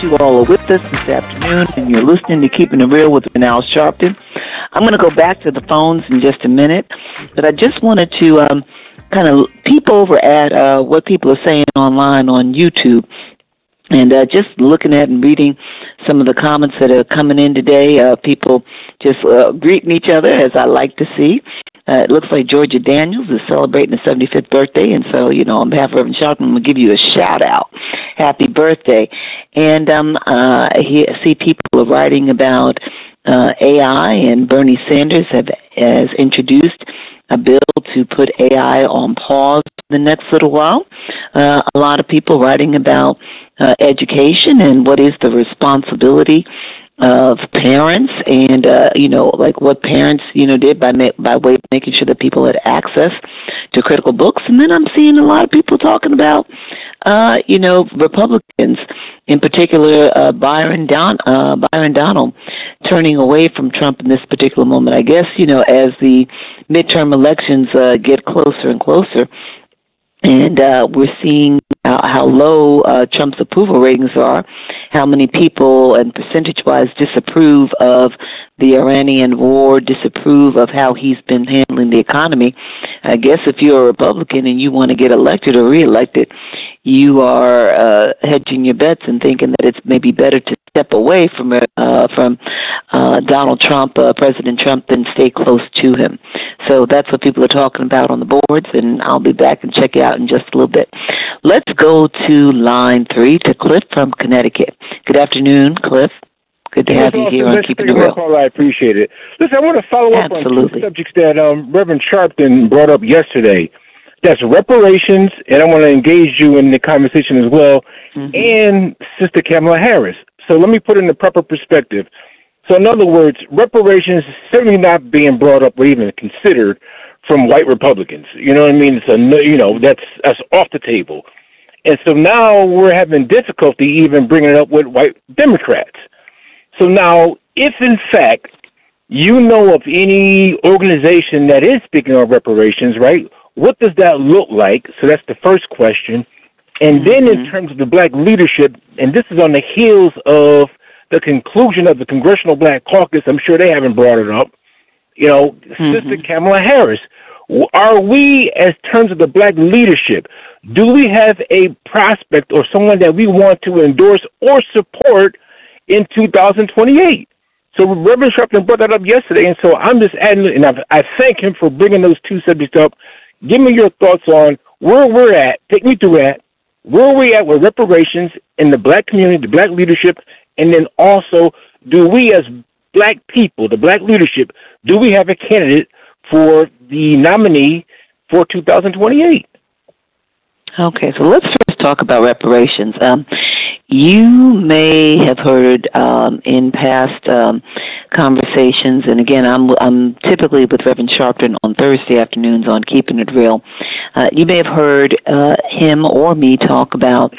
You all are with us this afternoon, and you're listening to Keeping It Real with Al Sharpton. I'm going to go back to the phones in just a minute, but I just wanted to kind of peep over at what people are saying online on YouTube, and just looking at and reading some of the comments that are coming in today. People just greeting each other, as I like to see. It looks like Georgia Daniels is celebrating her 75th birthday, and so, on behalf of Reverend Sharpton, I'm going to give you a shout-out. Happy birthday. And I see people are writing about AI, and Bernie Sanders has introduced a bill to put AI on pause for the next little while. A lot of people writing about education and what is the responsibility of parents, and like what parents did by way of making sure that people had access to critical books. And then I'm seeing a lot of people talking about Republicans, in particular Byron Donald, turning away from Trump in this particular moment. I guess as the midterm elections get closer and closer, and we're seeing how low Trump's approval ratings are, how many people and percentage-wise disapprove of the Iranian war, disapprove of how he's been handling the economy. I guess if you're a Republican and you want to get elected or reelected, you are hedging your bets and thinking that it's maybe better to step away from Donald Trump, President Trump, than stay close to him. So that's what people are talking about on the boards, and I'll be back and check you out in just a little bit. Let's go to line 3 to Cliff from Connecticut. Good afternoon, Cliff. Good to have you here on Keeping It Real. I appreciate it. Listen, I want to follow up on two subjects that Reverend Sharpton brought up yesterday. That's reparations, and I want to engage you in the conversation as well, and Sister Kamala Harris. So let me put it in the proper perspective. So in other words, reparations is certainly not being brought up or even considered from white Republicans. You know what I mean? That's off the table. And so now we're having difficulty even bringing it up with white Democrats. So now, if in fact you know of any organization that is speaking of reparations, right, what does that look like? So that's the first question. And then in terms of the black leadership, and this is on the heels of the conclusion of the Congressional Black Caucus, I'm sure they haven't brought it up, Sister Kamala Harris, are we, as terms of the black leadership, do we have a prospect or someone that we want to endorse or support in 2028? So Reverend Sharpton brought that up yesterday, and so I'm just adding, and I thank him for bringing those two subjects up. Give me your thoughts on where we're at. Take me through that. Where are we at with reparations in the black community, the black leadership, and then also, do we as black people, the black leadership, do we have a candidate for the nominee for 2028? Okay, so let's first talk about reparations. You may have heard in past conversations, and again, I'm typically with Reverend Sharpton on Thursday afternoons on Keeping It Real. You may have heard him or me talk about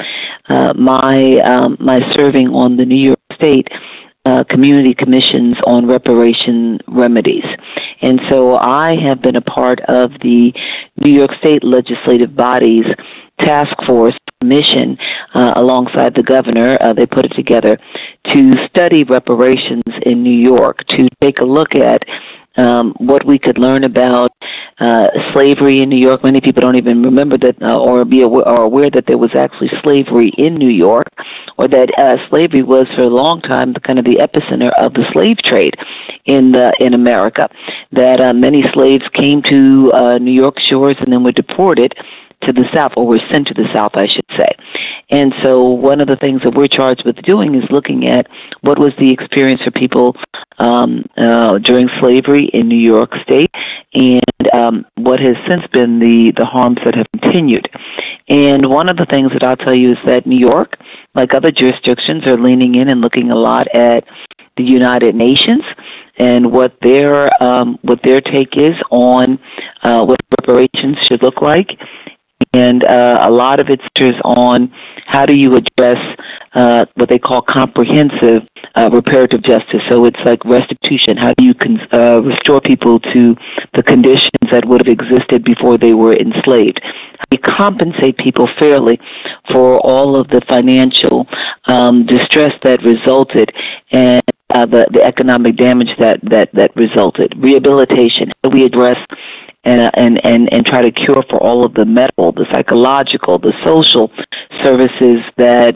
my serving on the New York State community commissions on reparation remedies. And so I have been a part of the New York State legislative body's task force mission alongside the governor. They put it together to study reparations in New York, to take a look at what we could learn about slavery in New York. Many people don't even remember that or aware that there was actually slavery in New York, or that slavery was for a long time kind of the epicenter of the slave trade in America, that many slaves came to New York shores and then were deported to the South, or were sent to the South, I should say. And so one of the things that we're charged with doing is looking at what was the experience for people during slavery in New York State, and what has since been the harms that have continued. And one of the things that I'll tell you is that New York, like other jurisdictions, are leaning in and looking a lot at the United Nations and what their take is on what reparations should look like. And a lot of it centers on how do you address what they call comprehensive reparative justice? So it's like restitution. How do you restore people to the conditions that would have existed before they were enslaved? How do you compensate people fairly for all of the financial distress that resulted and the economic damage that resulted? Rehabilitation. How do we address and try to cure for all of the medical, the psychological, the social services that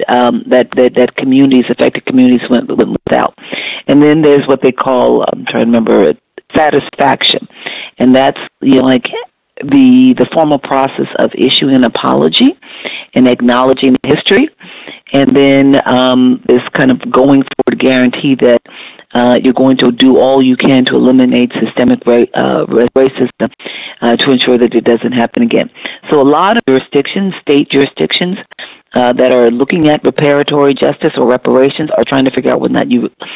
affected communities went without? And then there's what they call, I'm trying to remember, satisfaction, and that's like the formal process of issuing an apology and acknowledging the history, and then this kind of going forward guarantee that you're going to do all you can to eliminate systemic racism to ensure that it doesn't happen again. So a lot of jurisdictions, state jurisdictions, that are looking at reparatory justice or reparations are trying to figure out whether or not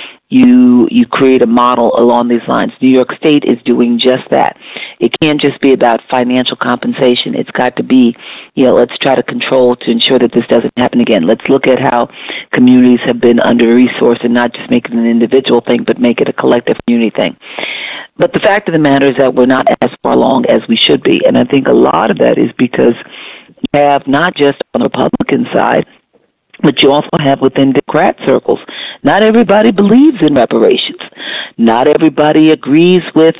you create a model along these lines. New York State is doing just that. It can't just be about financial compensation. It's got to be, let's try to control to ensure that this doesn't happen again. Let's look at how communities have been under-resourced and not just make it an individual thing, but make it a collective community thing. But the fact of the matter is that we're not as far along as we should be. And I think a lot of that is because you have not just on the Republican side, but you also have within Democrat circles. Not everybody believes in reparations. Not everybody agrees with,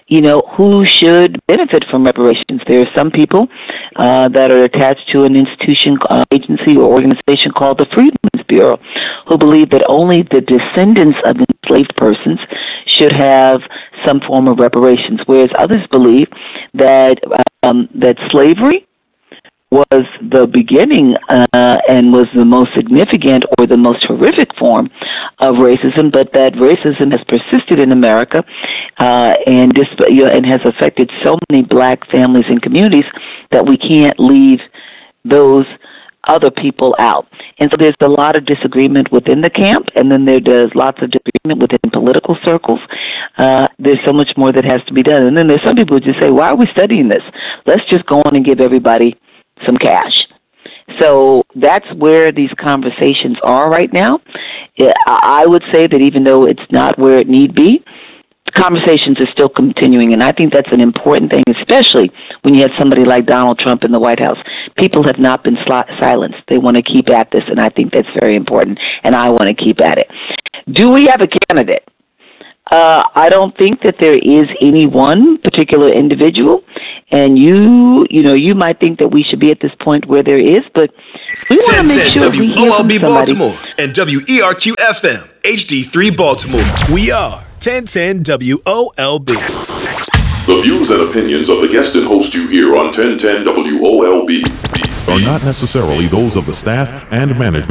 who should benefit from reparations. There are some people that are attached to an institution, agency, or organization called the Freedmen's Bureau, who believe that only the descendants of enslaved persons should have some form of reparations, whereas others believe that that slavery was the beginning and was the most significant or the most horrific form of racism, but that racism has persisted in America and has affected so many black families and communities that we can't leave those other people out. And so there's a lot of disagreement within the camp, and then there's lots of disagreement within political circles. There's so much more that has to be done. And then there's some people who just say, why are we studying this? Let's just go on and give everybody some cash. So that's where these conversations are right now. I would say that even though it's not where it need be, conversations are still continuing, and I think that's an important thing, especially when you have somebody like Donald Trump in the White House. People have not been silenced. They want to keep at this, and I think that's very important, and I want to keep at it. Do we have a candidate? I don't think that there is any one particular individual, and you might think that we should be at this point where there is, but we want to make sure we hear from somebody. Baltimore and WERQ-FM, HD3 Baltimore. We are 1010 WOLB. The views and opinions of the guest and host you hear on 1010 WOLB are not necessarily those of the staff and management